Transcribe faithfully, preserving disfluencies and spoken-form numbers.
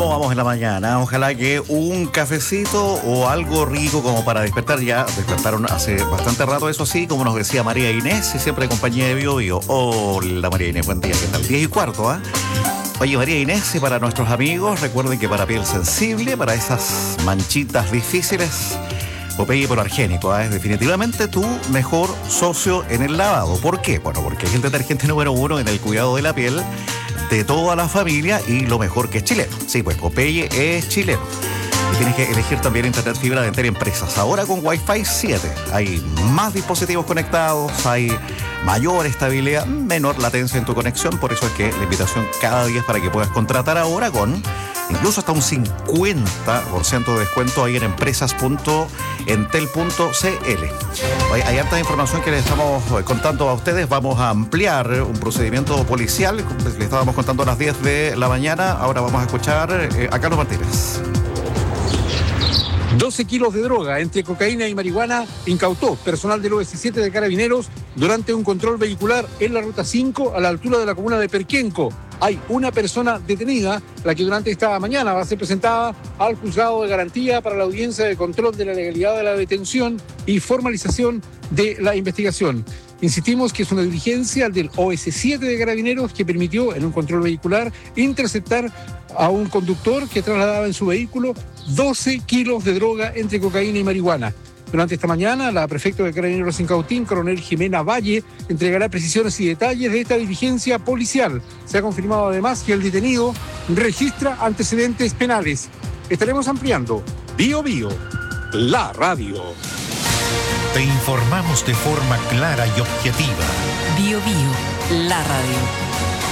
¿Cómo vamos en la mañana? Ojalá que un cafecito o algo rico como para despertar. Ya despertaron hace bastante rato, eso sí, como nos decía María Inés, y siempre en compañía de Bio Bio. Hola María Inés, buen día, ¿qué tal? diez y cuarto, ¿ah? ¿eh? Oye, María Inés, y para nuestros amigos, recuerden que para piel sensible, para esas manchitas difíciles, Popeye Hipoalergénico, ¿eh? Es definitivamente tu mejor socio en el lavado. ¿Por qué? Bueno, porque es el detergente número uno en el cuidado de la piel de toda la familia y lo mejor que es chileno. Sí, pues Popeye es chileno. Y tienes que elegir también Internet Fibra de Entel Empresas. Ahora con Wi-Fi siete. Hay más dispositivos conectados, hay mayor estabilidad, menor latencia en tu conexión. Por eso es que la invitación cada día es para que puedas contratar ahora con incluso hasta un cincuenta por ciento de descuento ahí en empresas punto entel punto c l. Hay harta información que les estamos contando a ustedes. Vamos a ampliar un procedimiento policial. Les estábamos contando a las diez de la mañana. Ahora vamos a escuchar eh, a Carlos Martínez. doce kilos de droga entre cocaína y marihuana incautó personal del O S siete de Carabineros durante un control vehicular en la Ruta cinco a la altura de la comuna de Perquenco. Hay una persona detenida, la que durante esta mañana va a ser presentada al juzgado de garantía para la audiencia de control de la legalidad de la detención y formalización de la investigación. Insistimos que es una diligencia del O S siete de Carabineros que permitió en un control vehicular interceptar a un conductor que trasladaba en su vehículo doce kilos de droga entre cocaína y marihuana. Durante esta mañana, la prefecta de Carabineros en Cautín, coronel Jimena Valle, entregará precisiones y detalles de esta diligencia policial. Se ha confirmado además que el detenido registra antecedentes penales. Estaremos ampliando. Bio Bio, la radio. Te informamos de forma clara y objetiva. Bio Bio, la radio.